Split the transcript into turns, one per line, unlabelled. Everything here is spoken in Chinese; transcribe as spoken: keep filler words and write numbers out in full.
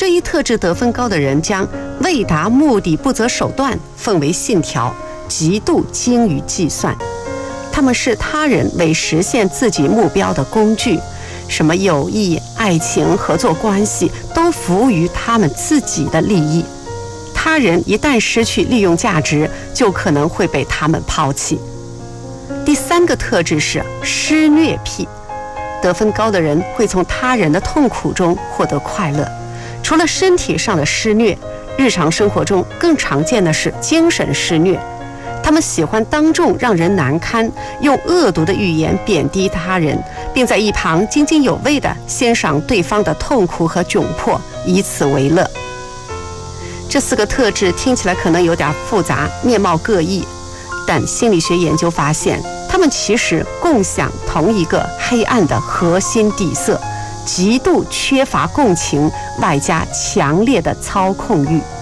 这一特质得分高的人将为达目的不择手段奉为信条，极度精于计算。他们视他人为实现自己目标的工具，什么友谊、爱情、合作关系都服务于他们自己的利益。他人一旦失去利用价值，就可能会被他们抛弃。第三个特质是施虐癖。得分高的人会从他人的痛苦中获得快乐。除了身体上的施虐，日常生活中更常见的是精神施虐。他们喜欢当众让人难堪，用恶毒的语言贬低他人，并在一旁津津有味地欣赏对方的痛苦和窘迫，以此为乐。这四个特质听起来可能有点复杂，面貌各异，但心理学研究发现，他们其实共享同一个黑暗的核心底色，极度缺乏共情，外加强烈的操控欲。